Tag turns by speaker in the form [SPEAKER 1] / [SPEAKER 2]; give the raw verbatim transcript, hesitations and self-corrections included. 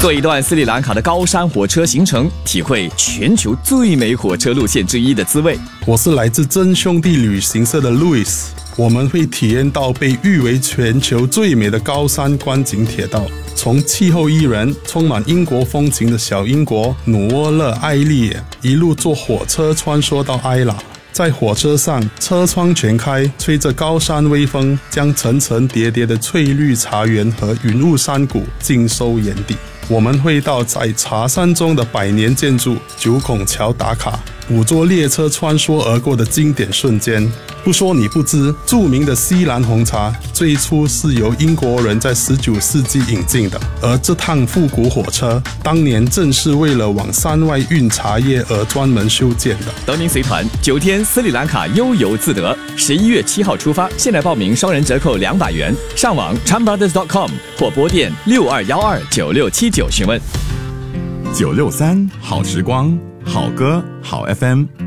[SPEAKER 1] 做一段斯里兰卡的高山火车行程，体会全球最美火车路线之一的滋味。
[SPEAKER 2] 我是来自真兄弟旅行社的 Louis， 我们会体验到被誉为全球最美的高山观景铁道，从气候宜人、充满英国风情的小英国努沃勒艾利耶，一路坐火车穿梭到埃拉。在火车上，车窗全开，吹着高山微风，将层层叠叠的翠绿茶园和云雾山谷尽收眼底。我们会到在茶山中的百年建筑九孔桥打卡，捕捉列车穿梭而过的经典瞬间。不说你不知，著名的西兰红茶最初是由英国人在十九世纪引进的，而这趟复古火车当年正是为了往山外运茶叶而专门修建的。
[SPEAKER 1] 德明随团九天斯里兰卡悠游自得，十一月七号出发，现在报名双人折扣两百元，上网 chan brothers dot com 或拨电六二幺二九六七九询问。
[SPEAKER 3] 九六三好时光，好歌好 F M。